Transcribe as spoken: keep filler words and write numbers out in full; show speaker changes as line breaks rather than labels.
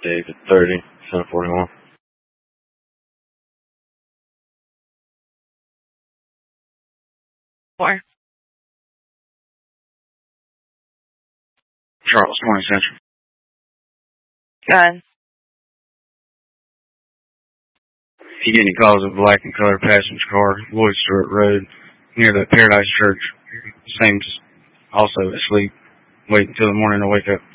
David thirty, seven forty-one.
Four.
Charles, twenty Central.
Gun.
He get any calls of black and colored passenger car, Lloyd Stewart Road, near the Paradise Church. Seems also asleep. Wait until the morning to wake up.